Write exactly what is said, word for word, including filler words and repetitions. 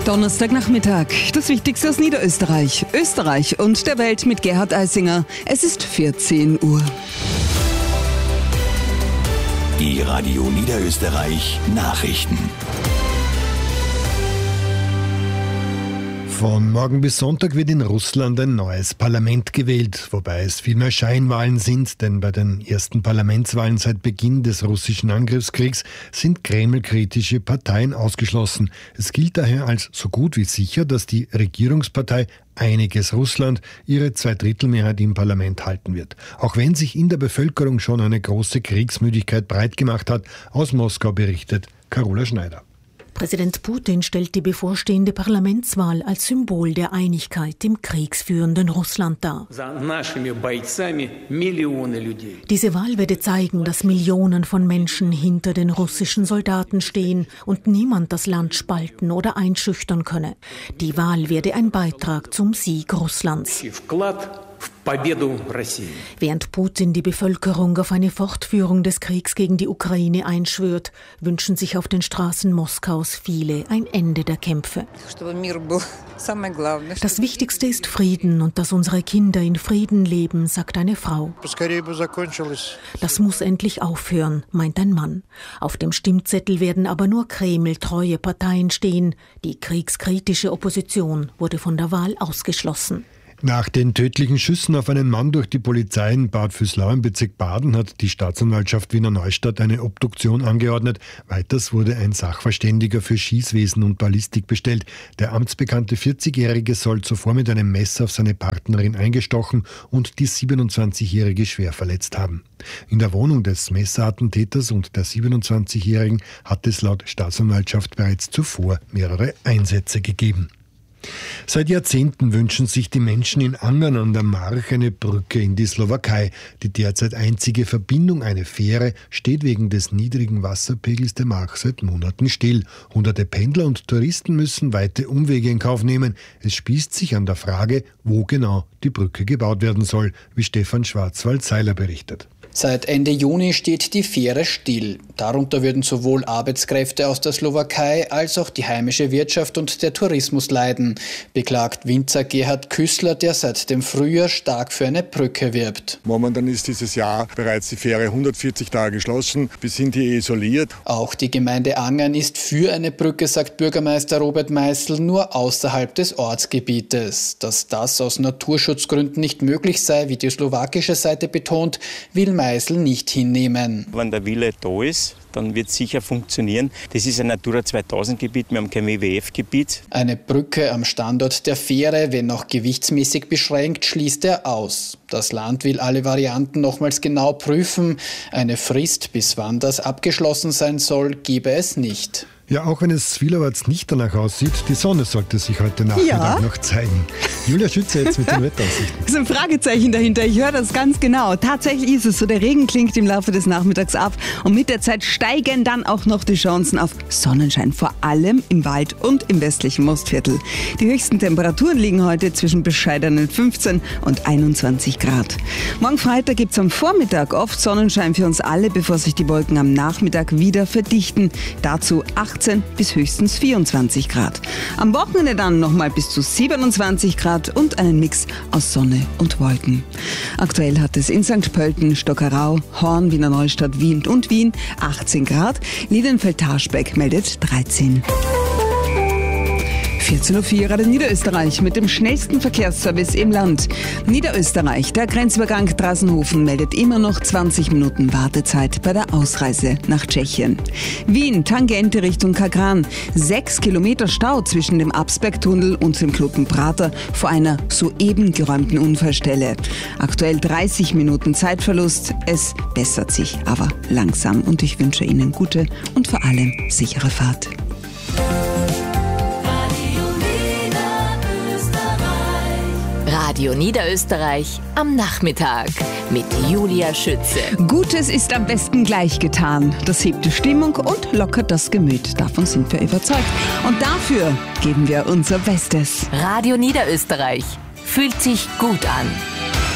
Donnerstagnachmittag, das Wichtigste aus Niederösterreich, Österreich und der Welt mit Gerhard Eisinger. Es ist vierzehn Uhr. Die Radio Niederösterreich Nachrichten. Von morgen bis Sonntag wird in Russland ein neues Parlament gewählt, wobei es vielmehr Scheinwahlen sind, denn bei den ersten Parlamentswahlen seit Beginn des russischen Angriffskriegs sind kremlkritische Parteien ausgeschlossen. Es gilt daher als so gut wie sicher, dass die Regierungspartei Einiges Russland ihre Zweidrittelmehrheit im Parlament halten wird. Auch wenn sich in der Bevölkerung schon eine große Kriegsmüdigkeit breit gemacht hat, aus Moskau berichtet Carola Schneider. Präsident Putin stellt die bevorstehende Parlamentswahl als Symbol der Einigkeit im kriegsführenden Russland dar. Diese Wahl werde zeigen, dass Millionen von Menschen hinter den russischen Soldaten stehen und niemand das Land spalten oder einschüchtern könne. Die Wahl werde ein Beitrag zum Sieg Russlands. Während Putin die Bevölkerung auf eine Fortführung des Kriegs gegen die Ukraine einschwört, wünschen sich auf den Straßen Moskaus viele ein Ende der Kämpfe. Das Wichtigste ist Frieden und dass unsere Kinder in Frieden leben, sagt eine Frau. Das muss endlich aufhören, meint ein Mann. Auf dem Stimmzettel werden aber nur Kreml-treue Parteien stehen. Die kriegskritische Opposition wurde von der Wahl ausgeschlossen. Nach den tödlichen Schüssen auf einen Mann durch die Polizei in Bad Vöslau im Bezirk Baden hat die Staatsanwaltschaft Wiener Neustadt eine Obduktion angeordnet. Weiters wurde ein Sachverständiger für Schießwesen und Ballistik bestellt. Der amtsbekannte vierzigjährige soll zuvor mit einem Messer auf seine Partnerin eingestochen und die siebenundzwanzigjährige schwer verletzt haben. In der Wohnung des Messerattentäters und der siebenundzwanzigjährigen hat es laut Staatsanwaltschaft bereits zuvor mehrere Einsätze gegeben. Seit Jahrzehnten wünschen sich die Menschen in Angern an der March eine Brücke in die Slowakei. Die derzeit einzige Verbindung, eine Fähre, steht wegen des niedrigen Wasserpegels der March seit Monaten still. Hunderte Pendler und Touristen müssen weite Umwege in Kauf nehmen. Es spießt sich an der Frage, wo genau die Brücke gebaut werden soll, wie Stefan Schwarzwald-Seiler berichtet. Seit Ende Juni steht die Fähre still. Darunter würden sowohl Arbeitskräfte aus der Slowakei als auch die heimische Wirtschaft und der Tourismus leiden, beklagt Winzer Gerhard Küssler, der seit dem Frühjahr stark für eine Brücke wirbt. Momentan ist dieses Jahr bereits die Fähre hundertvierzig Tage geschlossen. Wir sind hier isoliert. Auch die Gemeinde Angern ist für eine Brücke, sagt Bürgermeister Robert Meißel, nur außerhalb des Ortsgebietes. Dass das aus Naturschutzgründen nicht möglich sei, wie die slowakische Seite betont, will Meißel nicht hinnehmen. Wenn der Wille da ist, dann wird es sicher funktionieren. Das ist ein Natura zweitausend Gebiet, wir haben kein W W F-Gebiet. Eine Brücke am Standort der Fähre, wenn auch gewichtsmäßig beschränkt, schließt er aus. Das Land will alle Varianten nochmals genau prüfen. Eine Frist, bis wann das abgeschlossen sein soll, gebe es nicht. Ja, auch wenn es vielerorts nicht danach aussieht, die Sonne sollte sich heute Nachmittag ja. noch zeigen. Julia Schütze jetzt mit den Wetteraussichten. Es ist ein Fragezeichen dahinter, ich höre das ganz genau. Tatsächlich ist es so, der Regen klingt im Laufe des Nachmittags ab und mit der Zeit steigen dann auch noch die Chancen auf Sonnenschein, vor allem im Wald und im westlichen Mostviertel. Die höchsten Temperaturen liegen heute zwischen bescheidenen fünfzehn und einundzwanzig Grad. Morgen Freitag gibt es am Vormittag oft Sonnenschein für uns alle, bevor sich die Wolken am Nachmittag wieder verdichten. Dazu achtzehn bis höchstens vierundzwanzig Grad. Am Wochenende dann nochmal bis zu siebenundzwanzig Grad und einen Mix aus Sonne und Wolken. Aktuell hat es in Sankt Pölten, Stockerau, Horn, Wiener Neustadt, Wien und Wien achtzehn Grad. Liedenfeld-Tarschbeck meldet dreizehn. vierzehn Uhr vier, Radio Niederösterreich mit dem schnellsten Verkehrsservice im Land. Niederösterreich, der Grenzübergang Drassenhofen meldet immer noch zwanzig Minuten Wartezeit bei der Ausreise nach Tschechien. Wien, Tangente Richtung Kagran, sechs Kilometer Stau zwischen dem Absbergtunnel und dem Klotenprater vor einer soeben geräumten Unfallstelle. Aktuell dreißig Minuten Zeitverlust, es bessert sich aber langsam und ich wünsche Ihnen gute und vor allem sichere Fahrt. Radio Niederösterreich am Nachmittag mit Julia Schütze. Gutes ist am besten gleich getan. Das hebt die Stimmung und lockert das Gemüt. Davon sind wir überzeugt. Und dafür geben wir unser Bestes. Radio Niederösterreich fühlt sich gut an.